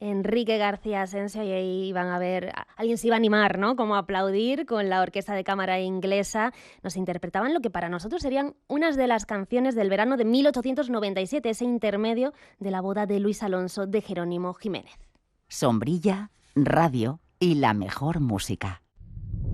Enrique García Asensio, y ahí van a ver, alguien se iba a animar, ¿no? Como a aplaudir con la Orquesta de Cámara Inglesa. Nos interpretaban lo que para nosotros serían unas de las canciones del verano de 1897, ese intermedio de la boda de Luis Alonso de Jerónimo Jiménez. Sombrilla, radio y la mejor música.